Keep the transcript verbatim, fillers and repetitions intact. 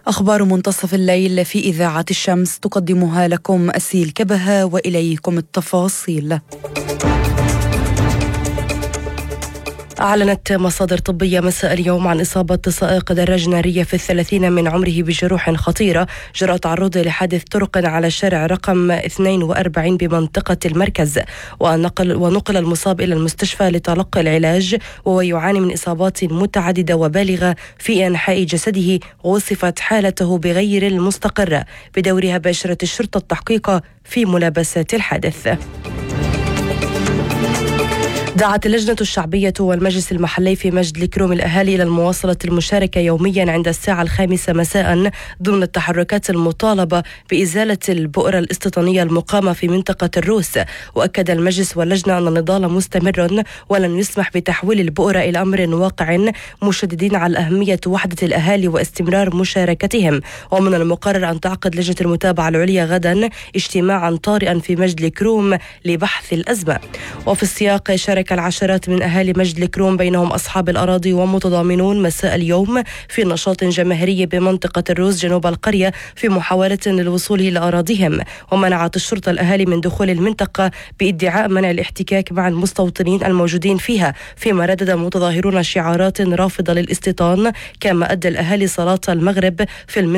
أخبار منتصف الليل في إذاعة الشمس تقدمها لكم أسيل كبهة، وإليكم التفاصيل. أعلنت مصادر طبية مساء اليوم عن إصابة سائق دراجة نارية في الثلاثين من عمره بجروح خطيرة جراء تعرضه لحادث طرق على الشارع رقم اثنين وأربعين بمنطقة المركز، ونقل, ونقل المصاب إلى المستشفى لتلقي العلاج، وهو يعاني من إصابات متعددة وبالغة في أنحاء جسده، ووصفت حالته بغير المستقرة. بدورها باشرت الشرطة التحقيق في ملابسات الحادث. دعت اللجنة الشعبية والمجلس المحلي في مجد الكروم الأهالي إلى المواصلة المشاركة يوميا عند الساعة الخامسة مساء ضمن التحركات المطالبة بإزالة البؤرة الاستيطانية المقامة في منطقة الروس. وأكد المجلس واللجنة أن النضال مستمر ولن يسمح بتحويل البؤرة إلى أمر واقع، مشددين على أهمية وحدة الأهالي واستمرار مشاركتهم. ومن المقرر أن تعقد لجنة المتابعة العليا غدا اجتماعا طارئا في مجد الكروم لبحث الأزمة. وفي السياق شارك العشرات من أهالي مجد الكروم بينهم أصحاب الأراضي ومتضامنون مساء اليوم في نشاط جماهيري بمنطقة الروس جنوب القرية في محاولة للوصول إلى أراضيهم. ومنعت الشرطة الأهالي من دخول المنطقة بادعاء منع الاحتكاك مع المستوطنين الموجودين فيها، فيما ردد متظاهرون شعارات رافضة للاستيطان. كما أدى الأهالي صلاة المغرب في المنطقة